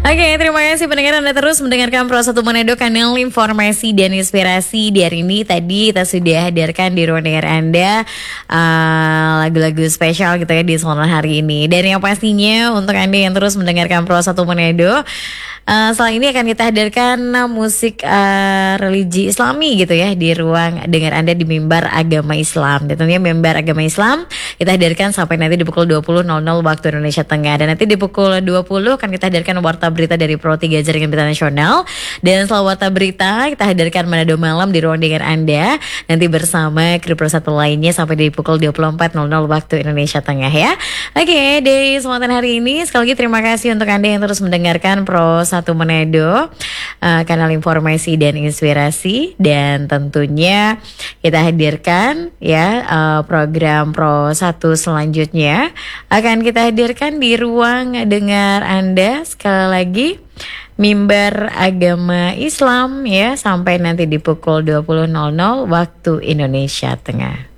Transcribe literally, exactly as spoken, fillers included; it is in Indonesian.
Oke, terima kasih pendengar Anda terus mendengarkan Pro satu Manado, kanal informasi dan inspirasi. Di hari ini tadi kita sudah hadirkan di ruang dengar Anda uh, lagu-lagu spesial gitu ya di sore hari ini. Dan yang pastinya untuk Anda yang terus mendengarkan Pro satu Manado, Uh, setelah ini akan kita hadirkan uh, musik uh, religi Islami gitu ya di ruang dengar Anda di mimbar agama Islam. Dan tentunya mimbar agama Islam kita hadirkan sampai nanti di pukul dua puluh nol nol waktu Indonesia Tengah. Dan nanti di pukul dua puluh akan kita hadirkan warta berita dari Pro tiga Jaringan Berita Nasional. Dan setelah warta berita kita hadirkan Manado Malam di ruang dengar Anda nanti bersama kru Pro satu lainnya sampai di pukul dua puluh empat nol nol waktu Indonesia Tengah ya. Oke, di kesempatan hari ini sekali lagi terima kasih untuk Anda yang terus mendengarkan Pro satu Manado, uh, kanal informasi dan inspirasi. Dan tentunya kita hadirkan ya uh, program Pro satu selanjutnya akan kita hadirkan di ruang dengar Anda sekali lagi mimbar agama Islam ya sampai nanti di pukul dua puluh nol nol waktu Indonesia Tengah.